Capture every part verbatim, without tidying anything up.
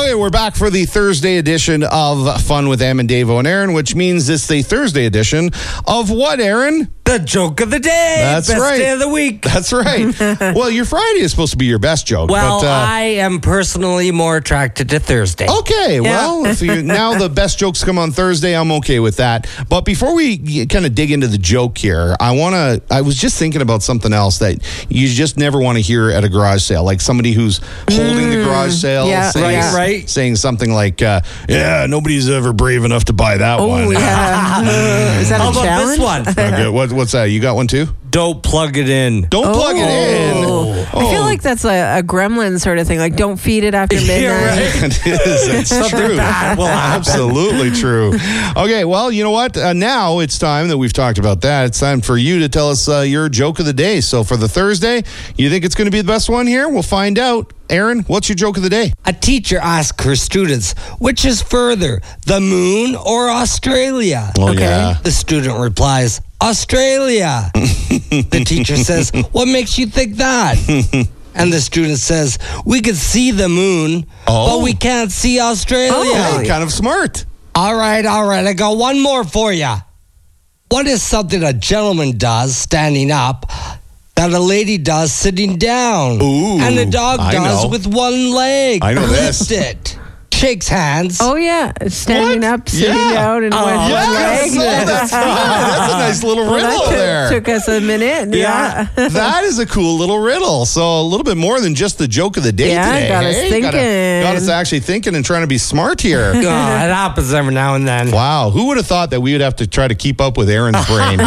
Okay, we're back for the Thursday edition of Fun with Em and Davo and Aaron, which means it's the Thursday edition of what, Aaron? The joke of the day. That's best right. day of the week. That's right. Well, your Friday is supposed to be your best joke. Well, but, uh, I am personally more attracted to Thursday. Okay, well, if you, now the best jokes come on Thursday, I'm okay with that. But before we kind of dig into the joke here, I want to, I was just thinking about something else that you just never want to hear at a garage sale, like somebody who's holding Mm. the garage sale, Yeah, saying, right, right. saying something like, uh, yeah, nobody's ever brave enough to buy that Oh, one. yeah. Is that How a about challenge? this one? Okay, what, what's that? You got one too? Don't plug it in. Don't plug it in. Oh. I feel like that's a, a gremlin sort of thing. Like, don't feed it after midnight. Yeah, right. It is. It's Something true. bad will happen. Absolutely true. Okay, well, you know what? Uh, now it's time that we've talked about that. It's time for you to tell us uh, your joke of the day. So for the Thursday, you think it's going to be the best one here? We'll find out. Aaron, what's your joke of the day? A teacher asked her students, which is further, the moon or Australia? Oh, Okay. yeah. The student replies, Australia. The teacher says, what makes you think that? And the student says, we can see the moon, Oh. but we can't see Australia. Oh. Hey, kind of smart. All right, all right. I got one more for you. What is something a gentleman does standing up that a lady does sitting down? Ooh, and a dog I does know. with one leg. I know this. Lift it. Shakes hands. Oh, yeah. Standing What? up, sitting Yeah. down, and Oh, one yes. leg. Oh, that's, that's a nice little Well, riddle that took, there. took us a minute. Yeah. That is a cool little riddle. So a little bit more than just the joke of the day Yeah, today. got us hey? thinking. Got, got us actually thinking and trying to be smart here. Oh, it happens every now and then. Wow, who would have thought that we would have to try to keep up with Aaron's brain?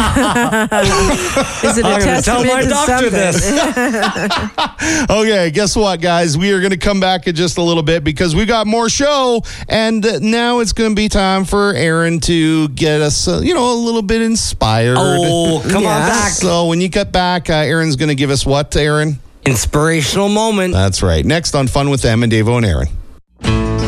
Is it a I'm gonna tell testament my to doctor something? this. Okay, guess what, guys? We are going to come back in just a little bit because we got more show, and uh, now it's going to be time for Aaron to get us, uh, you know, a little bit inspired. Oh, come on Yeah. back. So when you get back, uh, Aaron's going to give us what, Aaron? Inspirational moment. That's right. Next on Fun with Em and Davo and Aaron.